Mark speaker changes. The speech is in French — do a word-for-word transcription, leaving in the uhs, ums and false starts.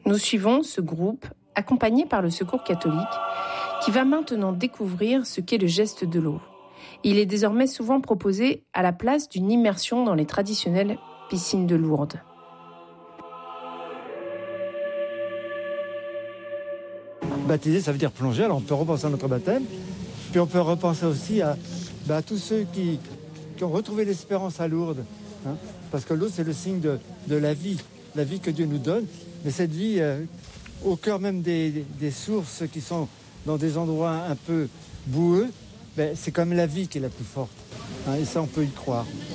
Speaker 1: Nous suivons ce groupe, accompagné par le Secours catholique, qui va maintenant découvrir ce qu'est le geste de l'eau. Il est désormais souvent proposé à la place d'une immersion dans les traditionnelles piscines de Lourdes.
Speaker 2: Baptiser, ça veut dire plonger, alors on peut repenser à notre baptême, puis on peut repenser aussi à, bah, à tous ceux qui, qui ont retrouvé l'espérance à Lourdes, hein, parce que l'eau, c'est le signe de, de la vie, la vie que Dieu nous donne, mais cette vie euh, au cœur même des, des, des sources qui sont dans des endroits un peu boueux, ben, c'est comme la vie qui est la plus forte, hein, et ça, on peut y croire.